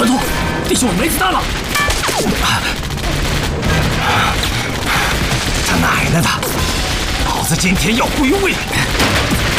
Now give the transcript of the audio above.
头，弟兄，没子弹了！ 他奶奶的！老子今天要归位！